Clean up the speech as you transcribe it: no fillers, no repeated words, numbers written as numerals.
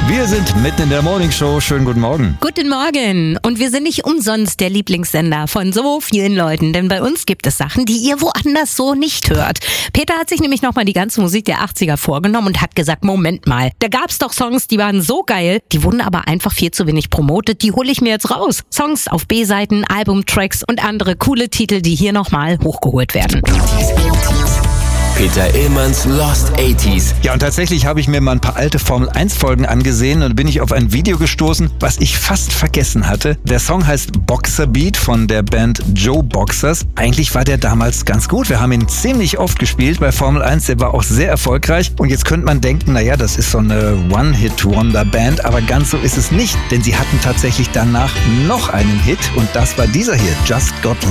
Wir sind mitten in der Morningshow. Schönen guten Morgen. Guten Morgen. Und wir sind nicht umsonst der Lieblingssender von so vielen Leuten, denn bei uns gibt es Sachen, die ihr woanders so nicht hört. Peter hat sich nämlich nochmal die ganze Musik der 80er vorgenommen und hat gesagt, Moment mal, da gab's doch Songs, die waren so geil, die wurden aber einfach viel zu wenig promotet, die hole ich mir jetzt raus. Songs auf B-Seiten, Albumtracks und andere coole Titel, die hier nochmal hochgeholt werden. Peter Illmanns Lost 80s. Ja, und tatsächlich habe ich mir mal ein paar alte Formel-1-Folgen angesehen und bin ich auf ein Video gestoßen, was ich fast vergessen hatte. Der Song heißt Boxer Beat von der Band Joe Boxers. Eigentlich war der damals ganz gut. Wir haben ihn ziemlich oft gespielt bei Formel 1. Der war auch sehr erfolgreich. Und jetzt könnte man denken, naja, das ist so eine One-Hit-Wonder-Band. Aber ganz so ist es nicht, denn sie hatten tatsächlich danach noch einen Hit. Und das war dieser hier, Just Got